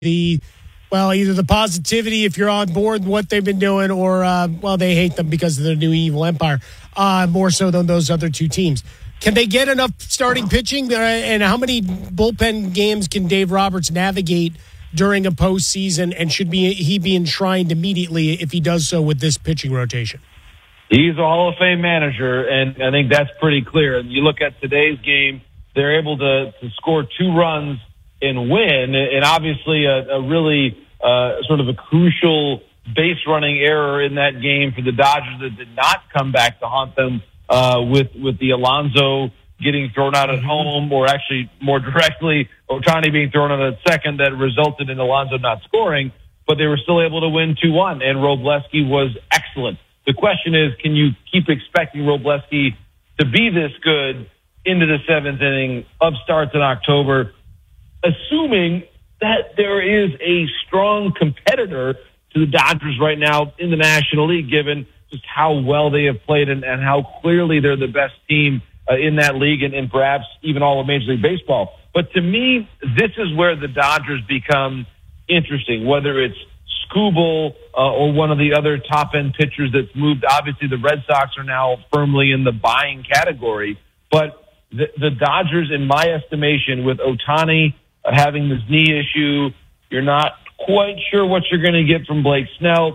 either the positivity if you're on board what they've been doing, or they hate them because of their new evil empire, more so than those other two teams. Can they get enough starting pitching? And how many bullpen games can Dave Roberts navigate during a postseason? And should he be enshrined immediately if he does so with this pitching rotation? He's a Hall of Fame manager, and I think that's pretty clear. And you look at today's game, they're able to score 2 runs and win, and obviously a really sort of a crucial base running error in that game for the Dodgers that did not come back to haunt them with the Alonso getting thrown out at home, or actually more directly, Ohtani being thrown out at second that resulted in Alonso not scoring, but they were still able to win 2-1, and Robleski was excellent. The question is, can you keep expecting Robleski to be this good into the 7th inning of starts in October, assuming that there is a strong competitor to the Dodgers right now in the National League, given just how well they have played and how clearly they're the best team in that league and perhaps even all of Major League Baseball. But to me, this is where the Dodgers become interesting, whether it's Skubal or one of the other top-end pitchers that's moved. Obviously, the Red Sox are now firmly in the buying category. But the Dodgers, in my estimation, with Ohtani having this knee issue, you're not quite sure what you're going to get from Blake Snell.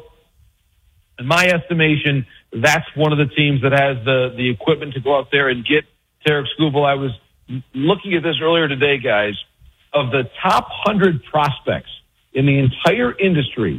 In my estimation, that's one of the teams that has the equipment to go out there and get Tarik Skubal. I was looking at this earlier today, guys. Of the top 100 prospects in the entire industry,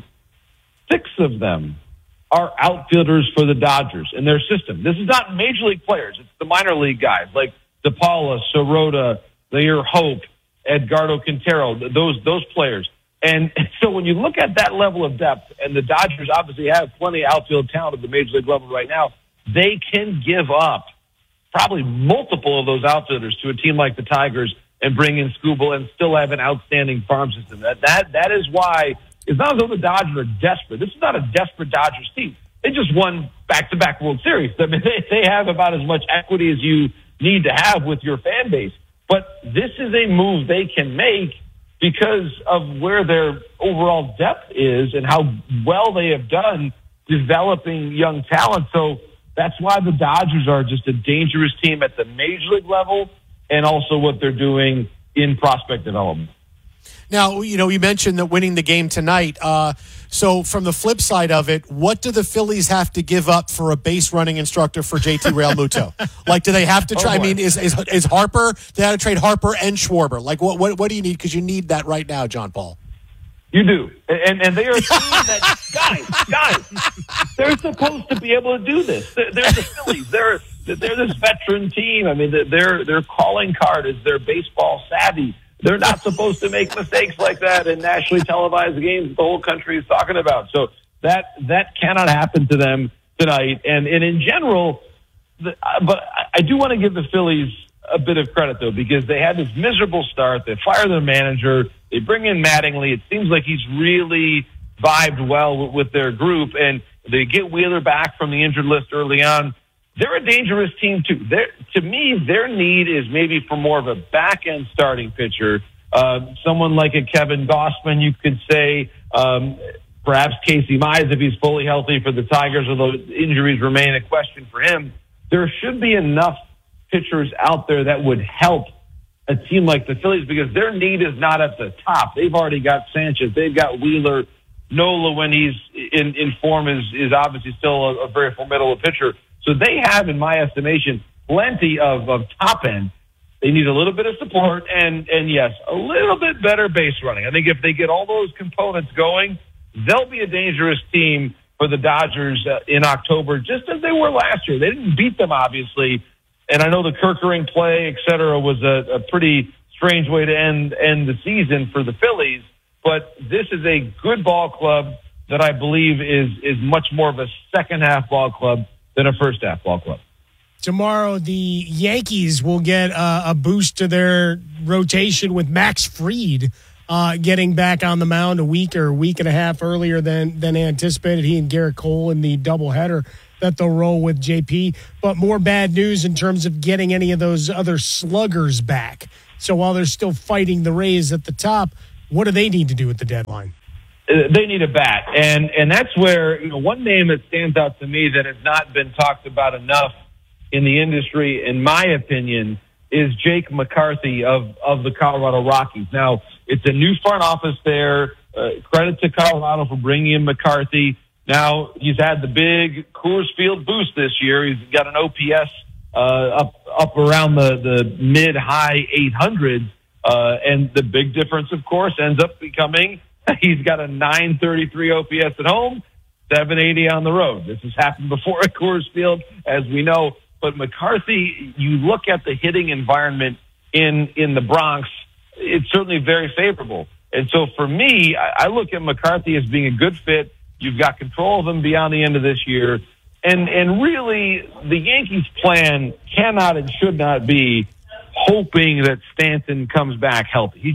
6 of them are outfielders for the Dodgers in their system. This is not major league players. It's the minor league guys like DePaula, Sirota, Zaire Hope, Edgardo Quintero, those players. And so when you look at that level of depth, and the Dodgers obviously have plenty of outfield talent at the major league level right now, they can give up probably multiple of those outfielders to a team like the Tigers and bring in Skubal and still have an outstanding farm system. That is why it's not as though the Dodgers are desperate. This is not a desperate Dodgers team. They just won back-to-back World Series. I mean, they have about as much equity as you need to have with your fan base. But this is a move they can make because of where their overall depth is and how well they have done developing young talent. So that's why the Dodgers are just a dangerous team at the major league level, and also what they're doing in prospect development. Now, you mentioned that winning the game tonight. So from the flip side of it, what do the Phillies have to give up for a base running instructor for JT Realmuto? Like, do they have to try? I mean, is Harper, they have to trade Harper and Schwarber? Like, what do you need? Because you need that right now, John Paul. You do. And they are a team that, guys, they're supposed to be able to do this. They're the Phillies. They're this veteran team. I mean, their calling card is they're baseball savvy. They're not supposed to make mistakes like that in nationally televised games that the whole country is talking about. So that cannot happen to them tonight. And in general, but I do want to give the Phillies a bit of credit, though, because they had this miserable start. They fire their manager. They bring in Mattingly. It seems like he's really vibed well with their group, and they get Wheeler back from the injured list early on. They're a dangerous team, too. To me, their need is maybe for more of a back-end starting pitcher, someone like a Kevin Gausman, you could say, perhaps Casey Mize if he's fully healthy for the Tigers, although injuries remain a question for him. There should be enough pitchers out there that would help a team like the Phillies because their need is not at the top. They've already got Sanchez. They've got Wheeler. Nola, when he's in form, is obviously still a very formidable pitcher. So they have, in my estimation, plenty of top end. They need a little bit of support and yes, a little bit better base running. I think if they get all those components going, they'll be a dangerous team for the Dodgers in October, just as they were last year. They didn't beat them, obviously. And I know the Kerkering play, et cetera, was a pretty strange way to end the season for the Phillies. But this is a good ball club that I believe is much more of a second-half ball club than a first-half ball club. Tomorrow, the Yankees will get a boost to their rotation with Max Fried getting back on the mound a week and a half earlier than anticipated. He and Garrett Cole in the doubleheader that they'll roll with JP. But more bad news in terms of getting any of those other sluggers back. So while they're still fighting the Rays at the top, What do they need to do at the deadline? They need a bat. And that's where, one name that stands out to me that has not been talked about enough in the industry, in my opinion, is Jake McCarthy of the Colorado Rockies. Now, it's a new front office there. Credit to Colorado for bringing in McCarthy. Now, he's had the big Coors Field boost this year. He's got an OPS up around the mid-high 800s. And the big difference, of course, ends up becoming he's got a 933 OPS at home, 780 on the road. This has happened before at Coors Field, as we know. But McCarthy, you look at the hitting environment in the Bronx, it's certainly very favorable. And so for me, I look at McCarthy as being a good fit. You've got control of him beyond the end of this year. And really, the Yankees' plan cannot and should not be hoping that Stanton comes back healthy.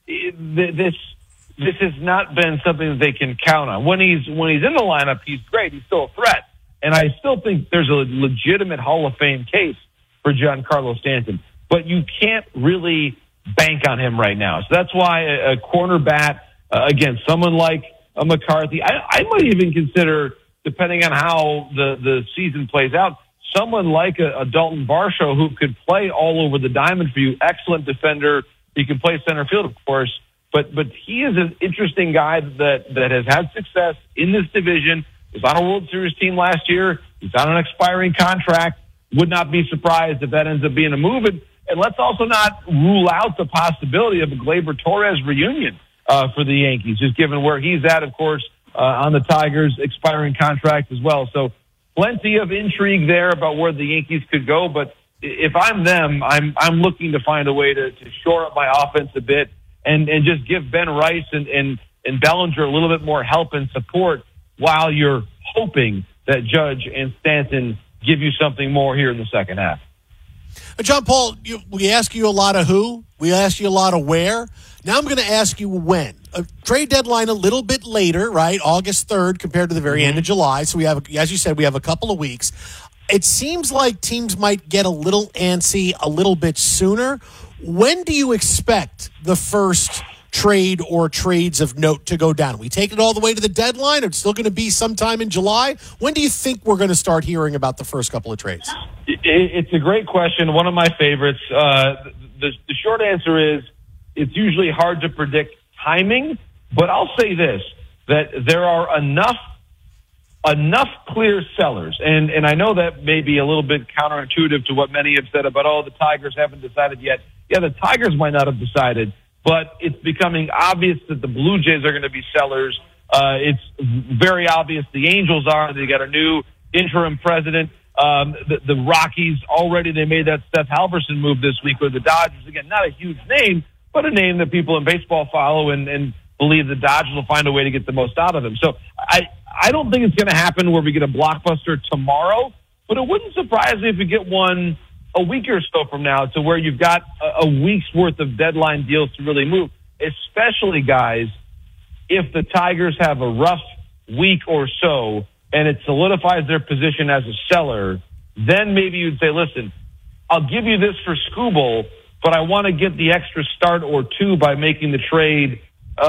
This has not been something that they can count on. When he's in the lineup, he's great. He's still a threat. And I still think there's a legitimate Hall of Fame case for Giancarlo Stanton. But you can't really bank on him right now. So that's why a corner bat, again, someone like a McCarthy, I might even consider, depending on how the season plays out, someone like a Dalton Varsho who could play all over the diamond for you. Excellent defender. He can play center field, of course. But he is an interesting guy that has had success in this division. He was on a World Series team last year. He's on an expiring contract. Would not be surprised if that ends up being a move. And let's also not rule out the possibility of a Gleyber Torres reunion for the Yankees, just given where he's at, of course, on the Tigers' expiring contract as well. So plenty of intrigue there about where the Yankees could go. But if I'm them, I'm looking to find a way to shore up my offense a bit and just give Ben Rice and Bellinger a little bit more help and support while you're hoping that Judge and Stanton give you something more here in the second half. John Paul, we ask you a lot of who, we ask you a lot of where. Now I'm going to ask you when. A trade deadline a little bit later, right? August 3rd compared to the very end of July. So we have, as you said, we have a couple of weeks. It seems like teams might get a little antsy a little bit sooner. When do you expect the first trade or trades of note to go down? Are we taking it all the way to the deadline? It's still going to be sometime in July. When do you think we're going to start hearing about the first couple of trades? It's a great question. One of my favorites. The short answer is it's usually hard to predict timing, but I'll say this, that there are enough clear sellers, and I know that may be a little bit counterintuitive to what many have said about, the Tigers haven't decided yet. Yeah, the Tigers might not have decided, but it's becoming obvious that the Blue Jays are going to be sellers. It's very obvious the Angels are. They got a new interim president. The Rockies already, they made that Seth Halverson move this week with the Dodgers. Again, not a huge name, but a name that people in baseball follow and believe the Dodgers will find a way to get the most out of him. So I don't think it's going to happen where we get a blockbuster tomorrow, but it wouldn't surprise me if we get one a week or so from now to where you've got a week's worth of deadline deals to really move, especially, guys, if the Tigers have a rough week or so and it solidifies their position as a seller, then maybe you'd say, listen, I'll give you this for Skubal, but I want to get the extra start or two by making the trade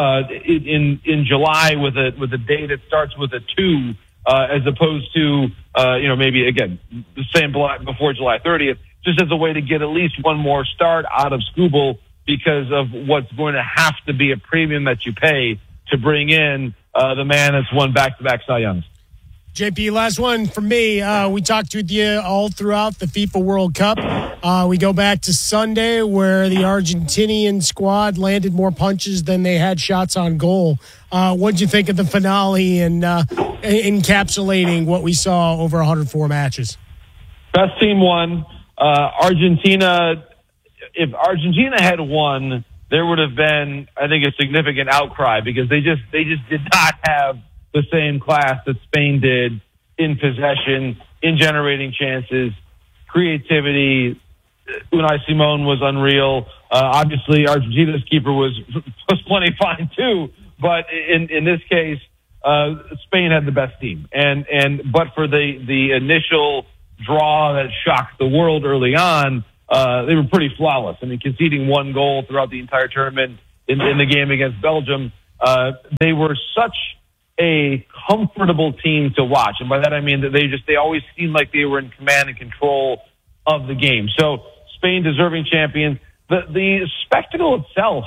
in July with a day that starts with a 2, as opposed to maybe again the same before July 30th, just as a way to get at least one more start out of Skubal because of what's going to have to be a premium that you pay to bring in the man that's won back-to-back Cy Youngs. JP, last one from me. We talked with you all throughout the FIFA World Cup. We go back to Sunday where the Argentinian squad landed more punches than they had shots on goal. What did you think of the finale and encapsulating what we saw over 104 matches? Best team won. Argentina, if Argentina had won, there would have been, I think, a significant outcry because they just did not have the same class that Spain did in possession, in generating chances, creativity. Unai Simon was unreal. Obviously, Argentina's keeper was plenty fine too. But in this case, Spain had the best team. But for the initial draw that shocked the world early on, they were pretty flawless. I mean, conceding one goal throughout the entire tournament in the game against Belgium. They were such a comfortable team to watch. And by that I mean that they always seemed like they were in command and control of the game. So Spain deserving champion. The spectacle itself,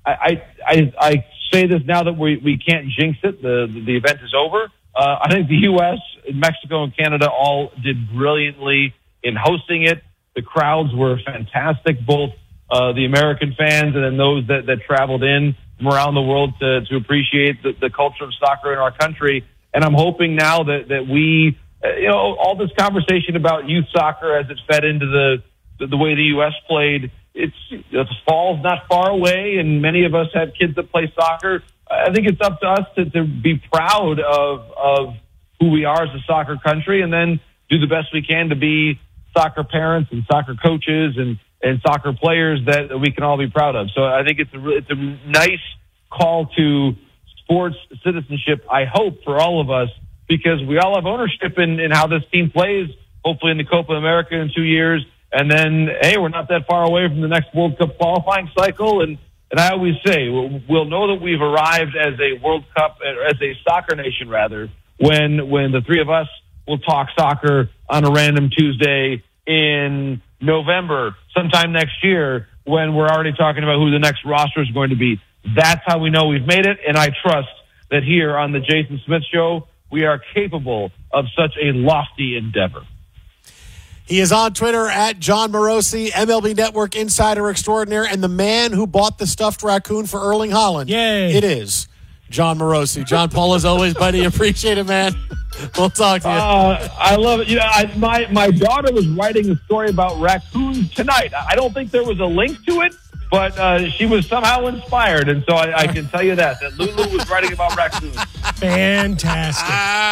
I say this now that we can't jinx it. The event is over. I think the U.S., Mexico, and Canada all did brilliantly in hosting it. The crowds were fantastic, both the American fans and then those that traveled in from around the world to appreciate the culture of soccer in our country. And I'm hoping now that we, all this conversation about youth soccer as it fed into the way the U.S. played, the fall's not far away, and many of us have kids that play soccer. I think it's up to us to be proud of who we are as a soccer country, and then do the best we can to be soccer parents and soccer coaches and soccer players that we can all be proud of. So I think it's a nice call to sports citizenship, I hope, for all of us, because we all have ownership in how this team plays, hopefully in the Copa America in 2 years. And then, hey, we're not that far away from the next World Cup qualifying cycle. And I always say, we'll know that we've arrived as a World Cup, as a soccer nation, rather, when the three of us will talk soccer on a random Tuesday in November, sometime next year, when we're already talking about who the next roster is going to be. That's how we know we've made it. And I trust that here on the Jason Smith Show, we are capable of such a lofty endeavor. He is on Twitter at John Morosi, MLB Network insider extraordinaire, and the man who bought the stuffed raccoon for Erling Haaland. Yay. It is John Morosi. John Paul, as always, buddy. Appreciate it, man. We'll talk to you. I love it. My daughter was writing a story about raccoons tonight. I don't think there was a link to it, but she was somehow inspired, and so I can tell you that Lulu was writing about raccoons. Fantastic.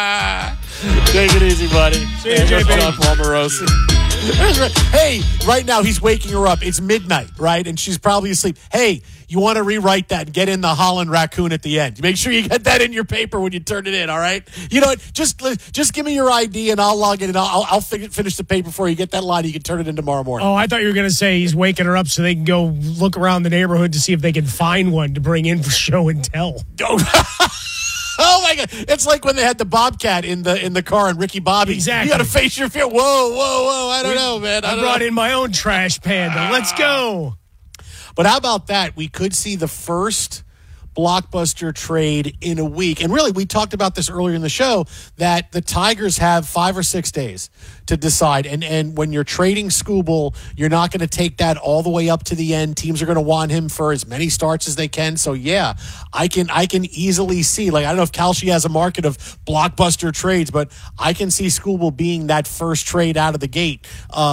Take it easy, buddy. See you, JP. John Paul Morosi. Hey, right now he's waking her up. It's midnight, right? And she's probably asleep. Hey, you want to rewrite that and get in the Haaland raccoon at the end. Make sure you get that in your paper when you turn it in, all right? You know what? Just give me your ID and I'll log in and I'll finish the paper before you get that line. You can turn it in tomorrow morning. Oh, I thought you were going to say he's waking her up so they can go look around the neighborhood to see if they can find one to bring in for show and tell. Oh my God! It's like when they had the Bobcat in the car and Ricky Bobby. Exactly. You got to face your fear. Whoa! I don't know, man. I brought in my own trash panda. Let's go. But how about that? We could see the first blockbuster trade in a week. And really, we talked about this earlier in the show, that the Tigers have 5 or 6 days to decide. And when you're trading Skubal, you're not going to take that all the way up to the end. Teams are going to want him for as many starts as they can. So, yeah, I can easily see, like, I don't know if Kalshi has a market of blockbuster trades, but I can see Skubal being that first trade out of the gate,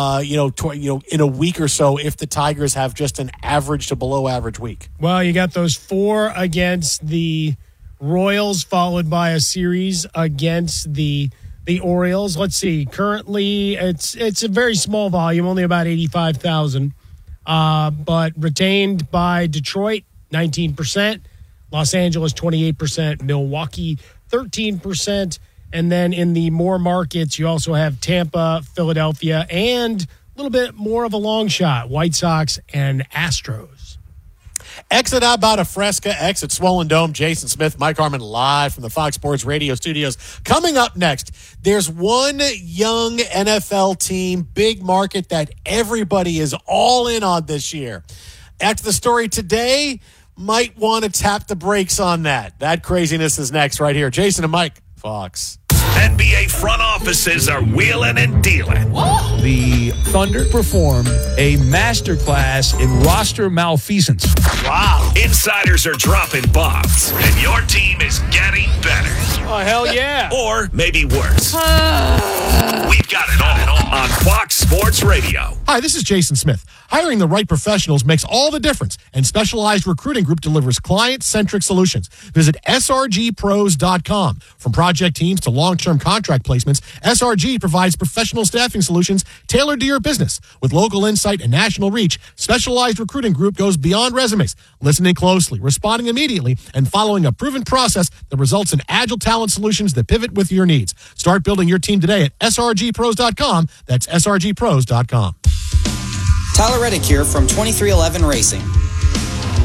in a week or so, if the Tigers have just an average to below average week. Well, you got those 4 against the Royals, followed by a series against the Orioles. Let's see. Currently, it's a very small volume, only about 85,000, but retained by Detroit, 19%, Los Angeles, 28%, Milwaukee, 13%, and then in the more markets, you also have Tampa, Philadelphia, and a little bit more of a long shot, White Sox and Astros. Exit Abada Fresca, exit Swollen Dome. Jason Smith, Mike Harmon, live from the Fox Sports Radio studios. Coming up next, there's one young NFL team, big market that everybody is all in on this year. After the story today, might want to tap the brakes on that. That craziness is next right here. Jason and Mike, Fox. NBA front offices are wheeling and dealing. The Thunder performed a masterclass in roster malfeasance. Wow. Insiders are dropping bombs, and your team is getting better. Oh, hell yeah. Or maybe worse. We've got it all on Fox Sports Radio. Hi, this is Jason Smith. Hiring the right professionals makes all the difference, and Specialized Recruiting Group delivers client-centric solutions. Visit srgpros.com. From project teams to long-term contract placements, SRG provides professional staffing solutions tailored to your business. With local insight and national reach, Specialized Recruiting Group goes beyond resumes, listening closely, responding immediately, and following a proven process that results in agile talent solutions that pivot with your needs. Start building your team today at srgpros.com. That's srgpros.com. Tyler Reddick here from 2311 Racing.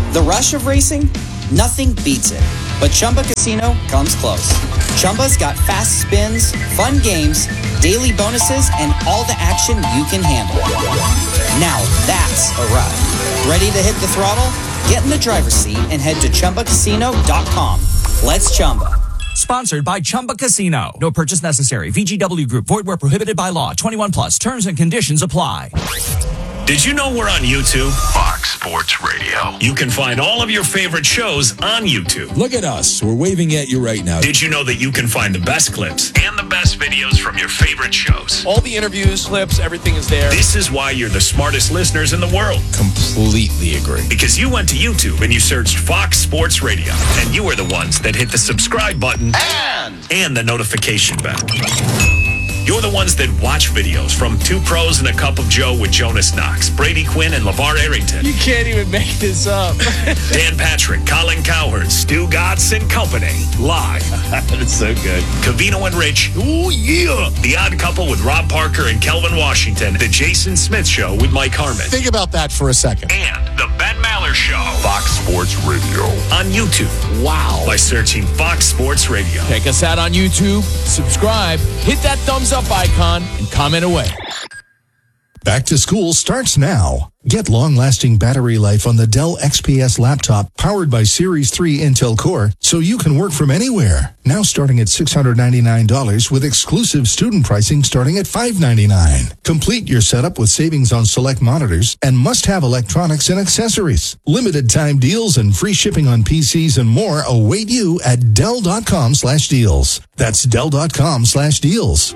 The rush of racing? Nothing beats it. But Chumba Casino comes close. Chumba's got fast spins, fun games, daily bonuses, and all the action you can handle. Now that's a ride. Ready to hit the throttle? Get in the driver's seat and head to ChumbaCasino.com. Let's Chumba. Sponsored by Chumba Casino. No purchase necessary. VGW Group. Void where prohibited by law. 21 plus. Terms and conditions apply. Did you know we're on YouTube? Fox Sports Radio. You can find all of your favorite shows on YouTube. Look at us. We're waving at you right now. Did you know that you can find the best clips and the best videos from your favorite shows? All the interviews, clips, everything is there. This is why you're the smartest listeners in the world. Completely agree. Because you went to YouTube and you searched Fox Sports Radio. And you are the ones that hit the subscribe button and the notification bell. You're the ones that watch videos from Two Pros and a Cup of Joe with Jonas Knox, Brady Quinn, and LeVar Arrington. You can't even make this up. Dan Patrick, Colin Cowherd, Stu Gatz and Company. Live. That's so good. Covino and Rich. Ooh, yeah. The Odd Couple with Rob Parker and Kelvin Washington. The Jason Smith Show with Mike Harmon. Think about that for a second. And the Ben Maller Show. Fox Sports Radio. On YouTube. Wow. By searching Fox Sports Radio. Check us out on YouTube. Subscribe. Hit that thumbs up icon and comment away. Back to school starts now. Get long-lasting battery life on the Dell XPS laptop powered by Series 3 Intel Core so you can work from anywhere. Now starting at $699 with exclusive student pricing starting at $599. Complete your setup with savings on select monitors and must-have electronics and accessories. Limited time deals and free shipping on PCs and more await you at Dell.com/deals. That's Dell.com/deals.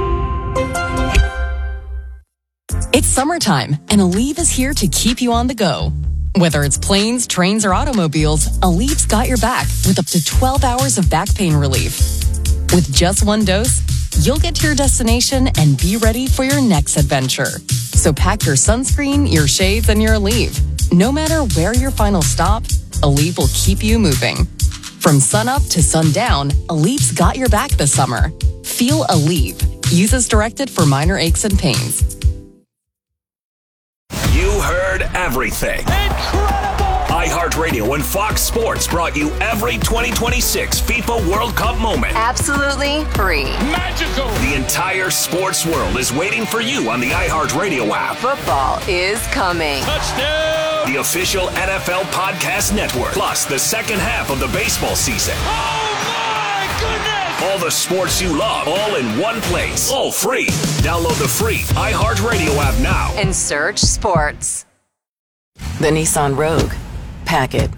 It's summertime, and Aleve is here to keep you on the go. Whether it's planes, trains, or automobiles, Aleve's got your back with up to 12 hours of back pain relief. With just one dose, you'll get to your destination and be ready for your next adventure. So pack your sunscreen, your shades, and your Aleve. No matter where your final stop, Aleve will keep you moving. From sunup to sundown, Aleve's got your back this summer. Feel Aleve. Use as directed for minor aches and pains. You heard everything. Incredible! iHeartRadio and Fox Sports brought you every 2026 FIFA World Cup moment. Absolutely free. Magical! The entire sports world is waiting for you on the iHeartRadio app. Football is coming. Touchdown! The official NFL podcast network. Plus the second half of the baseball season. Oh my goodness! All the sports you love, all in one place. All free. Download the free iHeartRadio app now. And search sports. The Nissan Rogue. Pack it.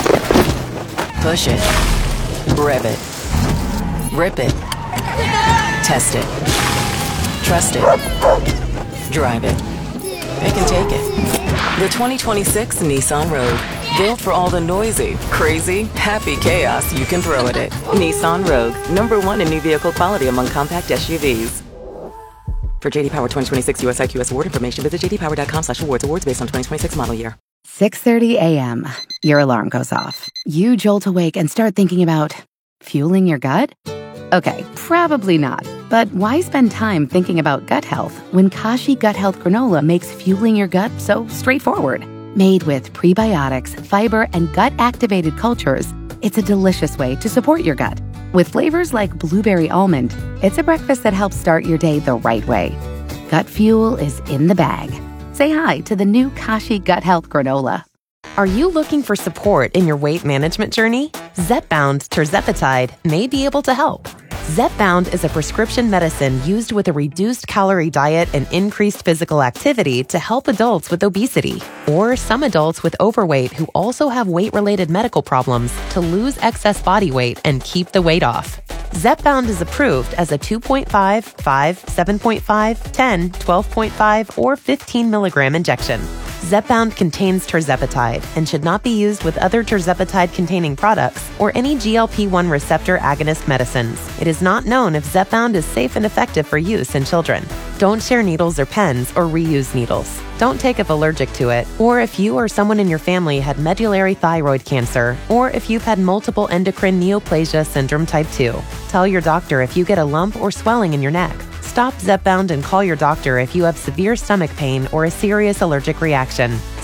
Push it. Rev it. Rip it. Test it. Trust it. Drive it. Pick and take it. The 2026 Nissan Rogue. Built for all the noisy, crazy, happy chaos you can throw at it. Nissan Rogue. #1 in new vehicle quality among compact SUVs. For JD Power 2026 US IQS award information, visit jdpower.com/awards. Awards based on 2026 model year. 6:30 a.m. Your alarm goes off. You jolt awake and start thinking about fueling your gut? Okay, probably not. But why spend time thinking about gut health when Kashi Gut Health Granola makes fueling your gut so straightforward? Made with prebiotics, fiber, and gut-activated cultures, it's a delicious way to support your gut. With flavors like blueberry almond, it's a breakfast that helps start your day the right way. Gut fuel is in the bag. Say hi to the new Kashi Gut Health Granola. Are you looking for support in your weight management journey? Zepbound tirzepatide may be able to help. Zepbound is a prescription medicine used with a reduced calorie diet and increased physical activity to help adults with obesity or some adults with overweight who also have weight-related medical problems to lose excess body weight and keep the weight off. Zepbound is approved as a 2.5, 5, 7.5, 10, 12.5, or 15 milligram injection. Zepbound contains tirzepatide and should not be used with other tirzepatide-containing products or any GLP-1 receptor agonist medicines. It is not known if Zepbound is safe and effective for use in children. Don't share needles or pens or reuse needles. Don't take if allergic to it, or if you or someone in your family had medullary thyroid cancer, or if you've had multiple endocrine neoplasia syndrome type 2. Tell your doctor if you get a lump or swelling in your neck. Stop Zepbound and call your doctor if you have severe stomach pain or a serious allergic reaction.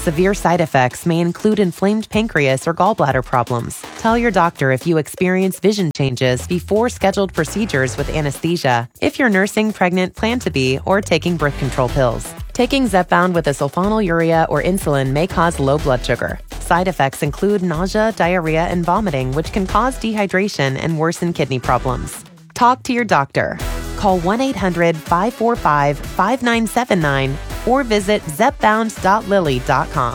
Severe side effects may include inflamed pancreas or gallbladder problems. Tell your doctor if you experience vision changes before scheduled procedures with anesthesia, if you're nursing, pregnant, plan to be, or taking birth control pills. Taking Zepbound with a sulfonylurea or insulin may cause low blood sugar. Side effects include nausea, diarrhea, and vomiting, which can cause dehydration and worsen kidney problems. Talk to your doctor. Call 1-800-545-5979 or visit zepbound.lily.com.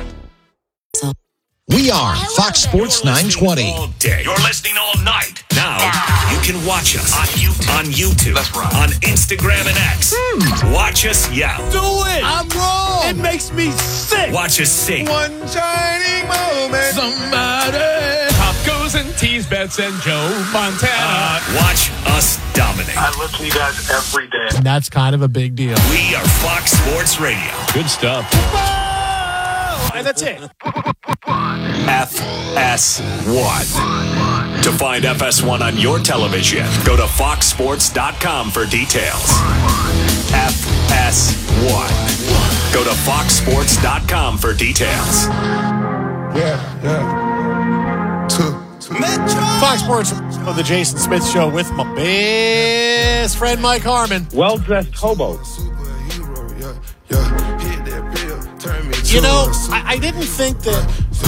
We are Fox Sports 920. All day. You're listening all night. Now you can watch us on YouTube, that's right, on Instagram and X. Watch us yell. Do it! I'm wrong! It makes me sick. Watch us sing. One shining moment. Somebody. Pop goes and tease Bets and Joe Montana. Watch us dominate. I listen to you guys every day. And that's kind of a big deal. We are Fox Sports Radio. Good stuff. And that's it. FS1. To find FS1 on your television, go to foxsports.com for details. FS1. Go to foxsports.com for details. Fox Sports of the Jason Smith Show with my best friend Mike Harmon. Well-dressed hobos. You know, I didn't think that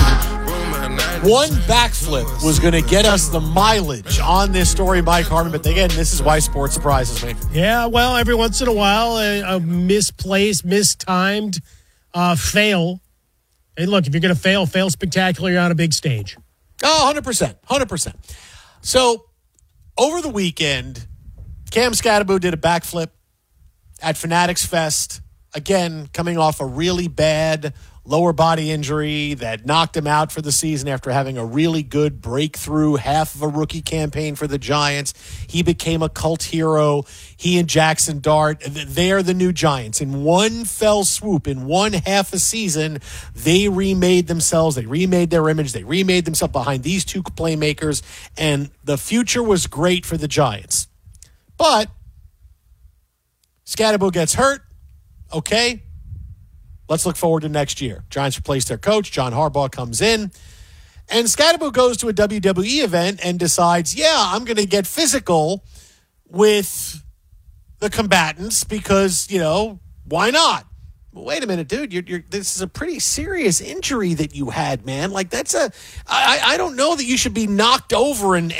one backflip was going to get us the mileage on this story, Mike Harmon. But again, this is why sports surprises me. Yeah, well, every once in a while, a misplaced, mistimed fail. Hey, look, if you're going to fail spectacular, you're on a big stage. Oh, 100%. 100%. So, over the weekend, Cam Skattebo did a backflip at Fanatics Fest. Again, coming off a really bad lower body injury that knocked him out for the season after having a really good breakthrough half of a rookie campaign for the Giants. He became a cult hero. He and Jackson Dart, they are the new Giants. In one fell swoop, in one half a season, they remade themselves. They remade their image. They remade themselves behind these two playmakers, and the future was great for the Giants. But Skattebo gets hurt. Okay, let's look forward to next year. Giants replace their coach. John Harbaugh comes in. And Skattebo goes to a WWE event and decides, I'm going to get physical with the combatants because, why not? Well, wait a minute, dude. This is a pretty serious injury that you had, man. Like, that's I don't know that you should be knocked over and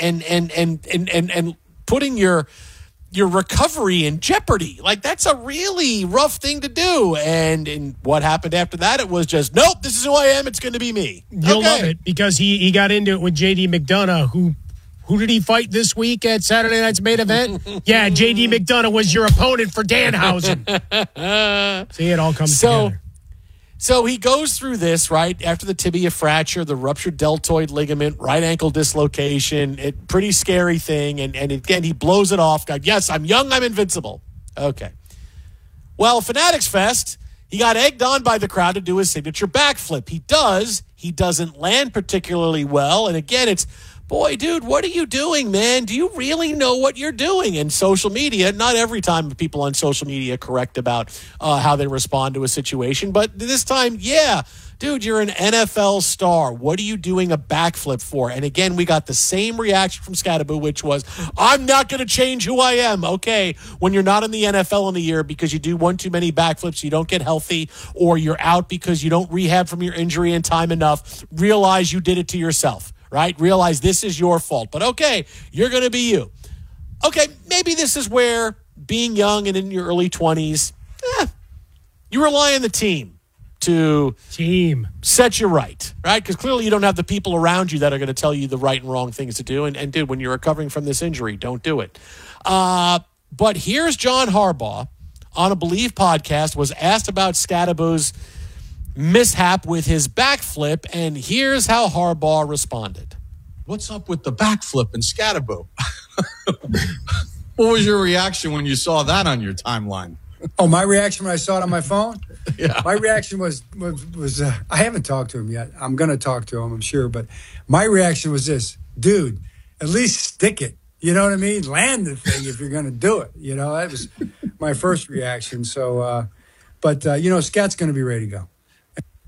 putting your recovery in jeopardy. Like, that's a really rough thing to do. And what happened after that, it was just, nope, this is who I am. It's going to be me. You'll love it because he got into it with J.D. McDonough, who did he fight this week at Saturday night's main event? Yeah, J.D. McDonough was your opponent for Danhausen. See, it all comes together. So he goes through this, right, after the tibia fracture, the ruptured deltoid ligament, right ankle dislocation, pretty scary thing. And again, he blows it off. Yes, I'm young, I'm invincible. Okay. Well, Fanatics Fest, he got egged on by the crowd to do his signature backflip. He does. He doesn't land particularly well. And again, it's, boy, dude, what are you doing, man? Do you really know what you're doing? And social media, not every time people on social media correct about how they respond to a situation, but this time, dude, you're an NFL star. What are you doing a backflip for? And again, we got the same reaction from Skattebo, which was, I'm not going to change who I am. Okay, when you're not in the NFL in a year because you do one too many backflips, you don't get healthy, or you're out because you don't rehab from your injury in time enough, realize you did it to yourself. Right? Realize this is your fault. But okay, you're going to be you. Okay, maybe this is where being young and in your early 20s, you rely on the team to set you right? Because clearly you don't have the people around you that are going to tell you the right and wrong things to do. And dude, when you're recovering from this injury, don't do it. But here's John Harbaugh on a Believe podcast, was asked about Skattebo's mishap with his backflip, and here's how Harbaugh responded. What's up with the backflip and Skattebo? What was your reaction when you saw that on your timeline? Oh, my reaction when I saw it on my phone? Yeah. My reaction was I haven't talked to him yet. I'm going to talk to him, I'm sure. But my reaction was this, dude, at least stick it. You know what I mean? Land the thing if you're going to do it. That was my first reaction. So, Scat's going to be ready to go.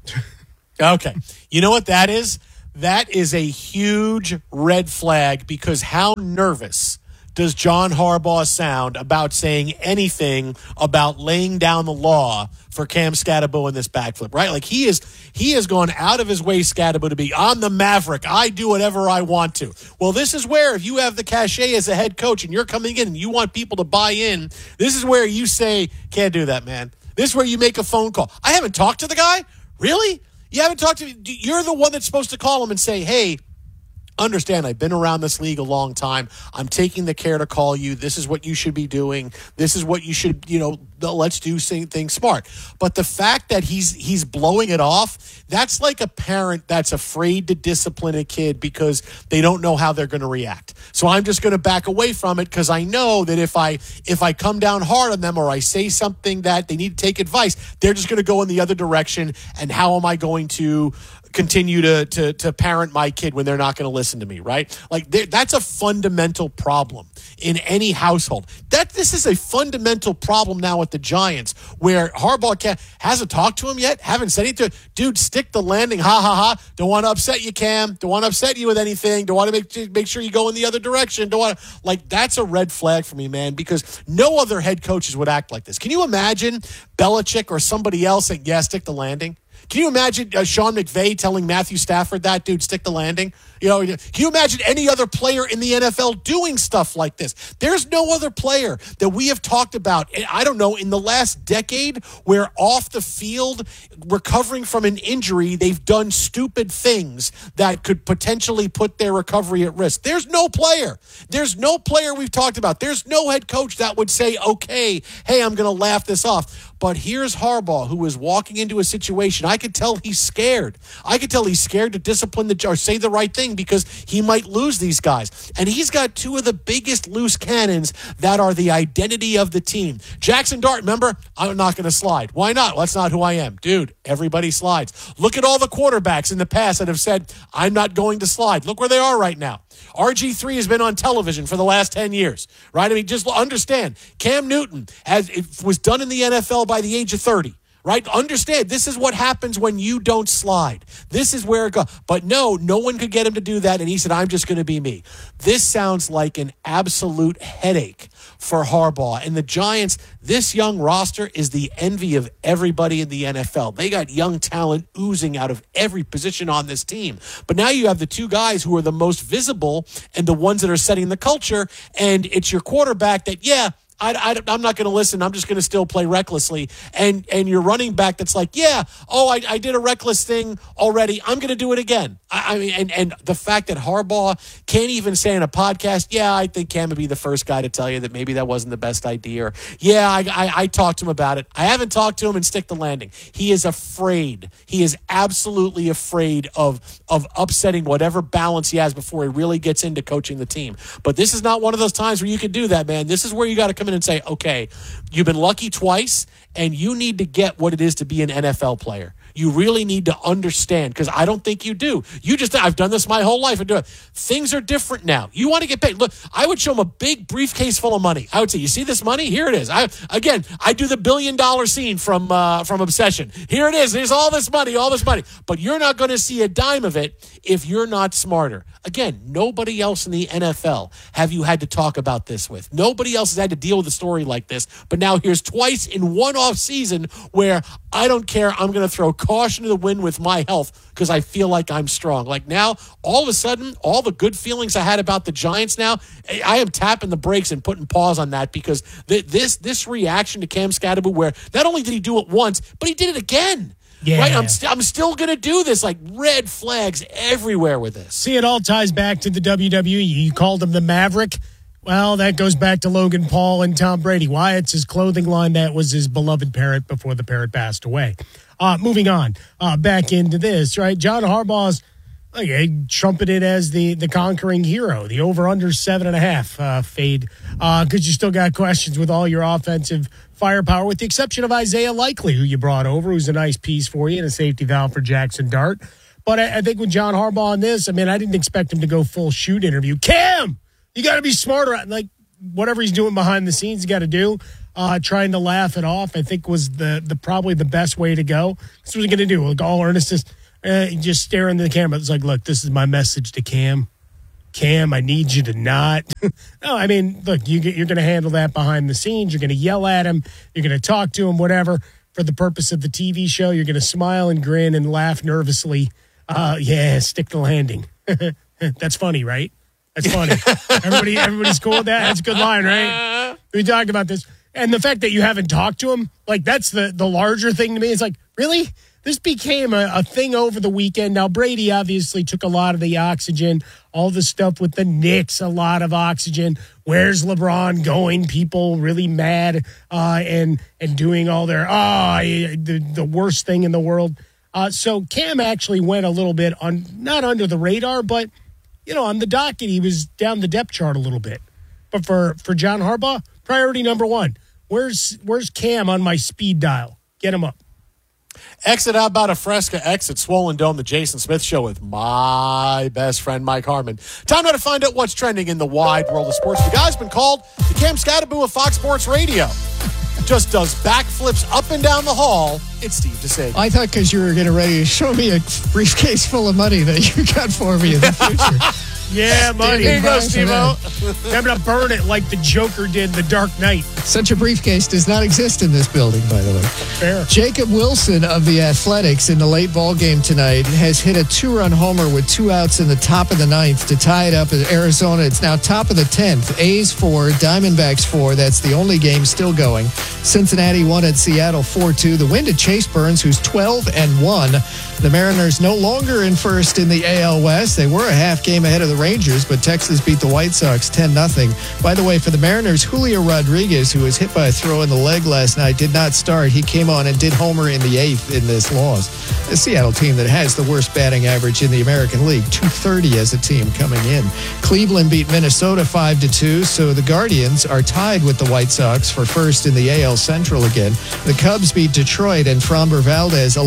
Okay. You know what that is? That is a huge red flag because how nervous does John Harbaugh sound about saying anything about laying down the law for Cam Skattebo in this backflip, right? Like he has gone out of his way, Skattebo, to be, I'm the Maverick. I do whatever I want to. Well, this is where if you have the cachet as a head coach and you're coming in and you want people to buy in, this is where you say, can't do that, man. This is where you make a phone call. I haven't talked to the guy? Really? You haven't talked to me? You're the one that's supposed to call him and say, hey, understand, I've been around this league a long time. I'm taking the care to call you. This is what you should be doing. This is what you should, let's do things smart. But the fact that he's blowing it off, that's like a parent that's afraid to discipline a kid because they don't know how they're going to react. So I'm just going to back away from it because I know that if I come down hard on them or I say something that they need to take advice, they're just going to go in the other direction. And how am I going to continue to parent my kid when they're not going to listen to me, right? Like that's a fundamental problem in any household. This is a fundamental problem now with the Giants where Harbaugh hasn't talked to him yet, haven't said anything to him. Dude, stick the landing, ha, ha, ha. Don't want to upset you, Cam. Don't want to upset you with anything. Don't want to make sure you go in the other direction. Don't want to, that's a red flag for me, man, because no other head coaches would act like this. Can you imagine Belichick or somebody else saying, yeah, stick the landing? Can you imagine Sean McVay telling Matthew Stafford that, dude, stick the landing? Can you imagine any other player in the NFL doing stuff like this? There's no other player that we have talked about, I don't know, in the last decade where off the field, recovering from an injury, they've done stupid things that could potentially put their recovery at risk. There's no player. There's no player we've talked about. There's no head coach that would say, okay, hey, I'm going to laugh this off. But here's Harbaugh, who is walking into a situation. I could tell he's scared. I could tell he's scared to discipline or say the right thing because he might lose these guys. And he's got two of the biggest loose cannons that are the identity of the team. Jackson Dart, remember? I'm not going to slide. Why not? Well, that's not who I am. Dude, everybody slides. Look at all the quarterbacks in the past that have said, I'm not going to slide. Look where they are right now. RG3 has been on television for the last 10 years, right? I mean, just understand, Cam Newton was done in the NFL by the age of 30, right? Understand, this is what happens when you don't slide. This is where it goes. But no one could get him to do that, and he said, I'm just going to be me. This sounds like an absolute headache for Harbaugh. And the Giants, this young roster is the envy of everybody in the NFL. They got young talent oozing out of every position on this team. But now you have the two guys who are the most visible and the ones that are setting the culture, and it's your quarterback that, I'm not going to listen. I'm just going to still play recklessly. And your running back that's like, I did a reckless thing already. I'm going to do it again. I mean, and the fact that Harbaugh can't even say in a podcast, I think Cam would be the first guy to tell you that maybe that wasn't the best idea. Or, I talked to him about it. I haven't talked to him and stick the landing. He is afraid. He is absolutely afraid of upsetting whatever balance he has before he really gets into coaching the team. But this is not one of those times where you can do that, man. This is where you got to come in and say, okay, you've been lucky twice, and you need to get what it is to be an NFL player. You really need to understand, because I don't think you do. I've done this my whole life. Things are different now. You want to get paid. Look, I would show him a big briefcase full of money. I would say, you see this money? Here it is. I do the $1 billion scene from Obsession. Here it is. There's all this money. But you're not going to see a dime of it if you're not smarter. Again, nobody else in the NFL have you had to talk about this with. Nobody else has had to deal with a story like this. But now here's twice in one off season where I don't care. I'm going to throw caution to the wind with my health because I feel like I'm strong. Like now, all of a sudden, all the good feelings I had about the Giants now, I am tapping the brakes and putting pause on that because this reaction to Cam Skattebo, where not only did he do it once, but he did it again. Yeah. Right? I'm still going to do this. Like red flags everywhere with this. See, it all ties back to the WWE. You called him the Maverick. Well, that goes back to Logan Paul and Tom Brady. Why? It's his clothing line that was his beloved parrot before the parrot passed away. Moving on, back into this, right? John Harbaugh's trumpeted as the conquering hero, the over-under 7.5 fade, because you still got questions with all your offensive firepower, with the exception of Isaiah Likely, who you brought over, who's a nice piece for you and a safety valve for Jackson Dart. But I think with John Harbaugh on this, I didn't expect him to go full shoot interview. Cam, you got to be smarter. Like, whatever he's doing behind the scenes, you got to do. trying to laugh it off, I think was the probably the best way to go. That's what he's going to do. Look, all earnestness, just stare into the camera. It's like, look, this is my message to Cam. Cam, I need you to not. No, I mean, look, you're going to handle that behind the scenes. You're going to yell at him. You're going to talk to him, whatever. For the purpose of the TV show, you're going to smile and grin and laugh nervously. Yeah, stick the landing. That's funny, right? That's funny. Everybody's cool with that. That's a good line, right? We talked about this. And the fact that you haven't talked to him, like, that's the larger thing to me. It's like, really? This became a thing over the weekend. Now, Brady obviously took a lot of the oxygen, all the stuff with the Knicks, a lot of oxygen. Where's LeBron going? People really mad and doing all their, the worst thing in the world. So Cam actually went a little bit not under the radar, but, on the docket, he was down the depth chart a little bit. But for John Harbaugh, priority number one, where's Cam on my speed dial? Get him up. Exit out about a Fresca exit, Swollen Dome, the Jason Smith Show with my best friend, Mike Harmon. Time now to find out what's trending in the wide world of sports. The guy's been called the Cam Scatterboo of Fox Sports Radio. Just does backflips up and down the hall. It's Steve DeSager. I thought because you were getting ready to show me a briefcase full of money that you got for me in the future. Yeah, money. Here you go, Steve-O. I'm going to burn it like the Joker did The Dark Knight. Such a briefcase does not exist in this building, by the way. Fair. Jacob Wilson of the Athletics in the late ball game tonight has hit a 2-run homer with 2 outs in the top of the 9th to tie it up at Arizona. It's now top of the 10th. A's 4, Diamondbacks 4. That's the only game still going. Cincinnati won at Seattle 4-2. The win to Chase Burns, who's 12-1. The Mariners no longer in first in the AL West. They were a half game ahead of the Rangers, but Texas beat the White Sox 10-0. By the way, for the Mariners, Julio Rodriguez, who was hit by a throw in the leg last night, did not start. He came on and did homer in the 8th in this loss. The Seattle team that has the worst batting average in the American League, .230 as a team coming in. Cleveland beat Minnesota 5-2, so the Guardians are tied with the White Sox for first in the AL Central again. The Cubs beat Detroit and Framber Valdez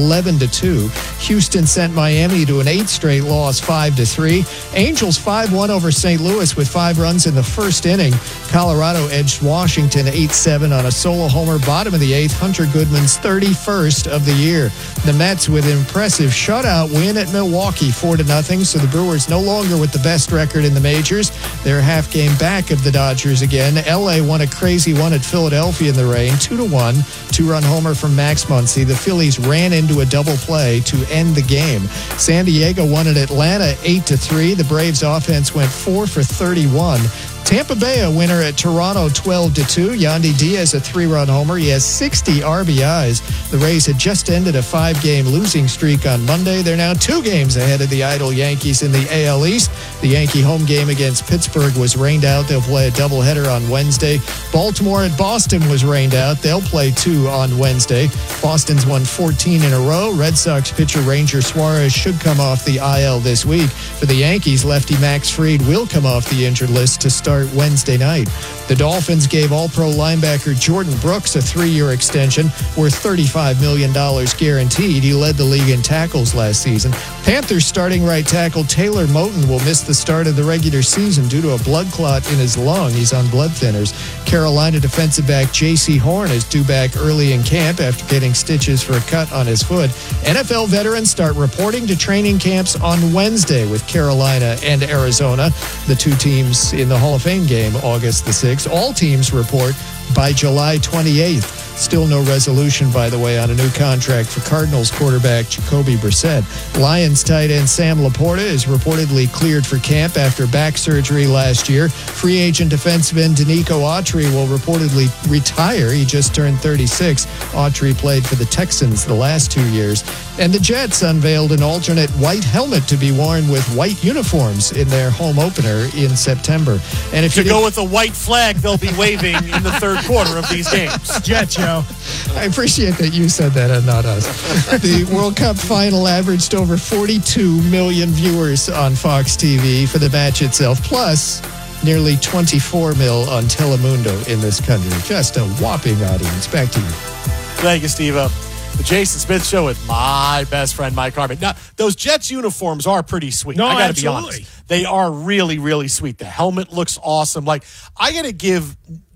11-2. Houston sent Miami to an 8th straight loss 5-3. Angels 5-1 over St. Louis with 5 runs in the first inning. Colorado edged Washington 8-7 on a solo homer. Bottom of the 8th, Hunter Goodman's 31st of the year. The Mets with an impressive shutout win at Milwaukee 4-0. So the Brewers no longer with the best record in the majors. They're half game back of the Dodgers again. LA won a crazy one at Philadelphia in the rain 2-1. 2-run homer from Max Muncy. The Phillies ran into a double play to end the game. San Diego won at Atlanta 8-3. The Braves offense went 4 for 31. Tampa Bay a winner at Toronto 12-2. Yandy Diaz a 3-run homer. He has 60 RBIs. The Rays had just ended a 5-game losing streak on Monday. They're now 2 games ahead of the idle Yankees in the AL East. The Yankee home game against Pittsburgh was rained out. They'll play a doubleheader on Wednesday. Baltimore at Boston was rained out. They'll play 2 on Wednesday. Boston's won 14 in a row. Red Sox pitcher Ranger Suarez should come off the IL this week. For the Yankees, lefty Max Fried will come off the injured list to start Wednesday night. The Dolphins gave All-Pro linebacker Jordan Brooks a 3-year extension worth $35 million guaranteed. He led the league in tackles last season. Panthers starting right tackle Taylor Moton will miss the start of the regular season due to a blood clot in his lung. He's on blood thinners. Carolina defensive back J.C. Horn is due back early in camp after getting stitches for a cut on his foot. NFL veterans start reporting to training camps on Wednesday with Carolina and Arizona, the 2 teams in the Hall of Fame game August the 6th. All teams report by July 28th. Still no resolution, by the way, on a new contract for Cardinals quarterback Jacoby Brissett. Lions tight end Sam Laporta is reportedly cleared for camp after back surgery last year. Free agent defensive end Danico Autry will reportedly retire. He just turned 36. Autry played for the Texans the last 2 years. And the Jets unveiled an alternate white helmet to be worn with white uniforms in their home opener in September. And if you go with a white flag, they'll be waving in the third quarter of these games. Jets, yo. I appreciate that you said that and not us. The World Cup final averaged over 42 million viewers on Fox TV for the match itself, plus nearly 24 mil on Telemundo in this country. Just a whopping audience. Back to you. Thank you, Steve-O. The Jason Smith Show with my best friend, Mike Harmon. Now, those Jets uniforms are pretty sweet. No, I got to be absolutely. honest. They are really, really sweet. The helmet looks awesome. Like, I got to give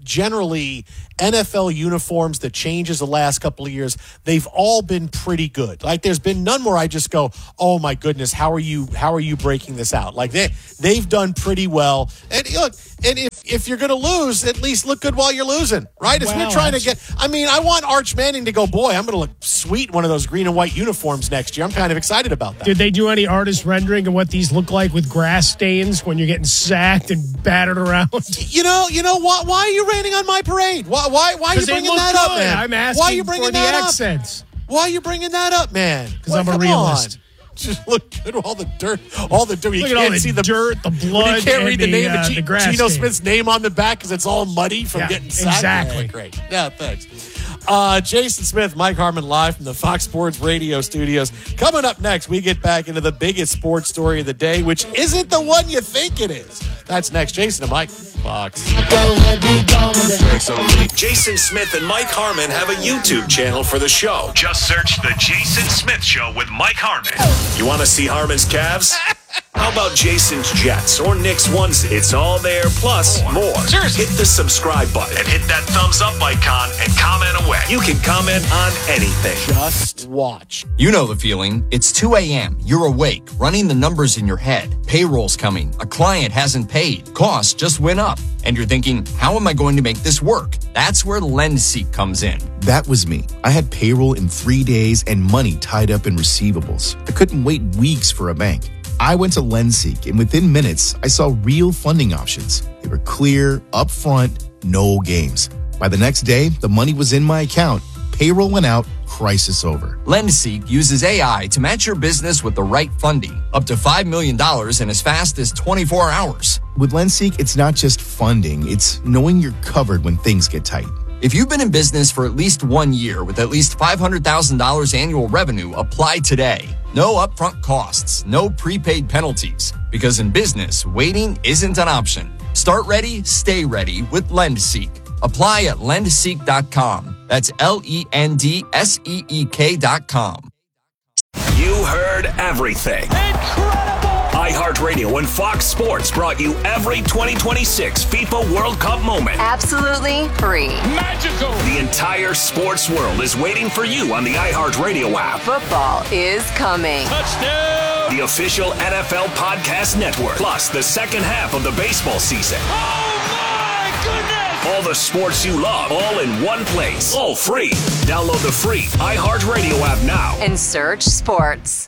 generally NFL uniforms, the changes the last couple of years, they've all been pretty good. Like there's been none where I just go, oh my goodness, how are you breaking this out? Like they've done pretty well. And look, and if you're going to lose, at least look good while you're losing, right? If we're trying to get, I mean, I want Arch Manning to go, boy, I'm going to look sweet in one of those green and white uniforms next year. I'm kind of excited about that. Did they do any artist rendering of what these look like with grass stains when you're getting sacked and battered around? You know what? Why are you raining on my parade? Why are you bringing that up, man? I'm asking why are you bringing for the that accents. Up? Why are you bringing that up, man? Because I'm a realist. Just look good. All the dirt. You look can't see the dirt, the blood. You can't read the name of the grass Geno stain. Smith's name on the back because it's all muddy from getting sacked. Exactly. Yeah, great. Yeah, thanks. Jason Smith, Mike Harmon live from the Fox Sports Radio studios. Coming up next, we get back into the biggest sports story of the day, which isn't the one you think it is. That's next. Jason and Mike, Fox. Jason Smith and Mike Harmon have a YouTube channel for the show. Just search The Jason Smith Show with Mike Harmon. You want to see Harmon's calves? How about Jason's Jets or Nick's onesie? It's all there, plus more. Seriously. Hit the subscribe button and hit that thumbs up icon and comment away. You can comment on anything. Just watch. You know the feeling. It's 2 a.m. You're awake, running the numbers in your head. Payroll's coming. A client hasn't paid. Costs just went up. And you're thinking, how am I going to make this work? That's where LendSeek comes in. That was me. I had payroll in 3 days and money tied up in receivables. I couldn't wait weeks for a bank. I went to LendSeek, and within minutes, I saw real funding options. They were clear, upfront, no games. By the next day, the money was in my account. Payroll went out, crisis over. LendSeek uses AI to match your business with the right funding, up to $5 million in as fast as 24 hours. With LendSeek, it's not just funding, it's knowing you're covered when things get tight. If you've been in business for at least 1 year with at least $500,000 annual revenue, apply today. No upfront costs, no prepaid penalties. Because in business, waiting isn't an option. Start ready, stay ready with LendSeek. Apply at lendseek.com. That's LENDSEEK.com. You heard everything. iHeartRadio and Fox Sports brought you every 2026 FIFA World Cup moment. Absolutely free. Magical. The entire sports world is waiting for you on the iHeartRadio app. Football is coming. Touchdown. The official NFL podcast network. Plus the second half of the baseball season. Oh, my goodness. All the sports you love, all in one place. All free. Download the free iHeartRadio app now. And search sports.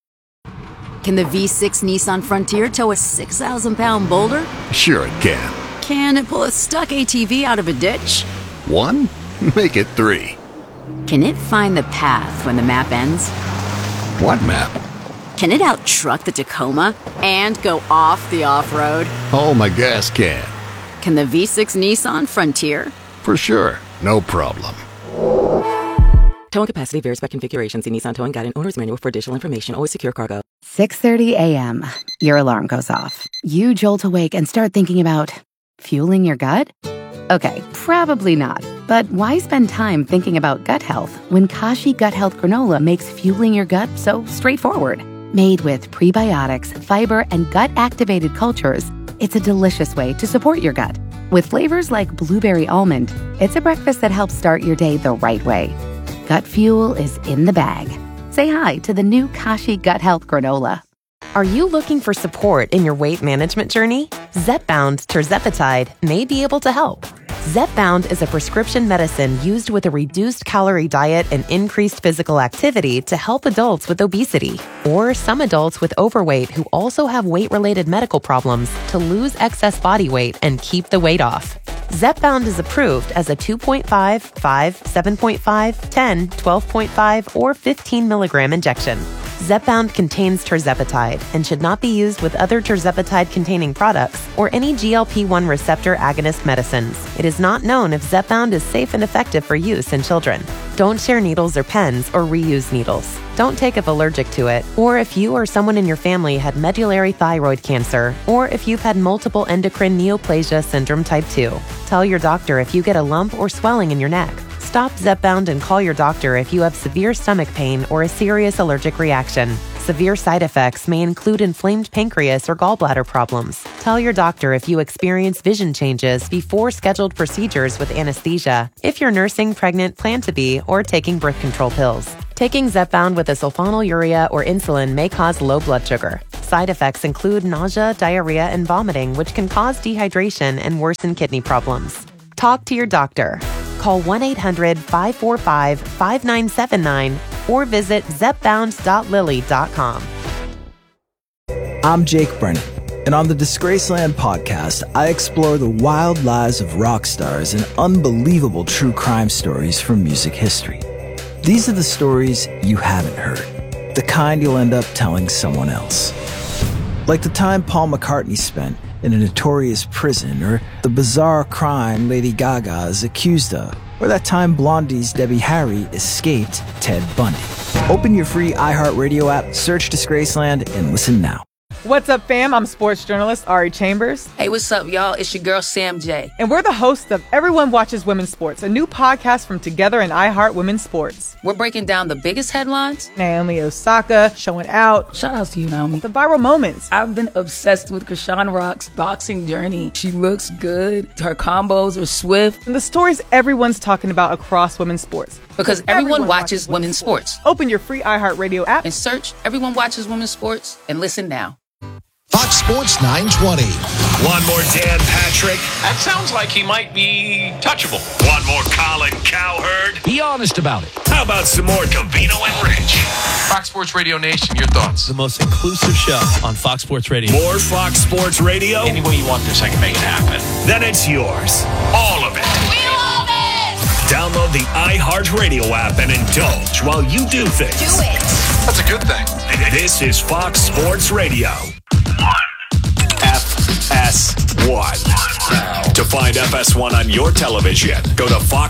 Can the V6 Nissan Frontier tow a 6,000-pound boulder? Sure it can. Can it pull a stuck ATV out of a ditch? 1? Make it 3. Can it find the path when the map ends? What map? Can it out-truck the Tacoma and go off the off-road? Oh, my gas can. Can the V6 Nissan Frontier? For sure. No problem. Towing capacity varies by configuration. See Nissan Towing Guide and Owner's Manual for additional information. Always secure cargo. 6:30 a.m. Your alarm goes off. You jolt awake and start thinking about fueling your gut? Okay, probably not. But why spend time thinking about gut health when Kashi Gut Health Granola makes fueling your gut so straightforward? Made with prebiotics, fiber, and gut-activated cultures, it's a delicious way to support your gut. With flavors like blueberry almond, it's a breakfast that helps start your day the right way. Gut fuel is in the bag. Say hi to the new Kashi Gut Health Granola. Are you looking for support in your weight management journey? Zepbound tirzepatide may be able to help. Zepbound is a prescription medicine used with a reduced calorie diet and increased physical activity to help adults with obesity or some adults with overweight who also have weight-related medical problems to lose excess body weight and keep the weight off. Zepbound is approved as a 2.5, 5, 7.5, 10, 12.5, or 15 milligram injection. Zepbound contains tirzepatide and should not be used with other tirzepatide-containing products or any GLP-1 receptor agonist medicines. It is not known if Zepbound is safe and effective for use in children. Don't share needles or pens or reuse needles. Don't take if allergic to it, or if you or someone in your family had medullary thyroid cancer, or if you've had multiple endocrine neoplasia syndrome type 2. Tell your doctor if you get a lump or swelling in your neck. Stop Zepbound and call your doctor if you have severe stomach pain or a serious allergic reaction. severe side effects may include inflamed pancreas or gallbladder problems. Tell your doctor if you experience vision changes before scheduled procedures with anesthesia, if you're nursing, pregnant, plan to be, or taking birth control pills. Taking Zepbound with a sulfonylurea or insulin may cause low blood sugar. Side effects include nausea, diarrhea, and vomiting, which can cause dehydration and worsen kidney problems. Talk to your doctor. Call 1-800-545-5979 or visit zepbound.lilly.com. I'm Jake Brennan, and on the Disgraceland podcast, I explore the wild lives of rock stars and unbelievable true crime stories from music history. These are the stories you haven't heard, the kind you'll end up telling someone else. Like the time Paul McCartney spent in a notorious prison, or the bizarre crime Lady Gaga is accused of, or that time Blondie's Debbie Harry escaped Ted Bundy. Open your free iHeartRadio app, search Disgraceland, and listen now. What's up, fam? I'm sports journalist Ari Chambers. Hey, what's up, y'all? It's your girl, Sam J. And we're the hosts of Everyone Watches Women's Sports, a new podcast from Together and iHeart Women's Sports. We're breaking down the biggest headlines. Naomi Osaka showing out. Shout out to you, Naomi. The viral moments. I've been obsessed with Krishan Rock's boxing journey. She looks good. Her combos are swift. And the stories everyone's talking about across women's sports. Because everyone watches women's sports. Open your free iHeartRadio app and search Everyone Watches Women's Sports and listen now. Fox Sports 920. Want more Dan Patrick? That sounds like he might be touchable. Want more Colin Cowherd? Be honest about it. How about some more Covino and Rich? Fox Sports Radio Nation, your thoughts? The most inclusive show on Fox Sports Radio. More Fox Sports Radio? Any way you want this, I can make it happen. Then it's yours. All of it. We love it! Download the iHeartRadio app and indulge while you do things. Do it! That's a good thing. This is Fox Sports Radio. FS1. To find FS1 on your television, go to Fox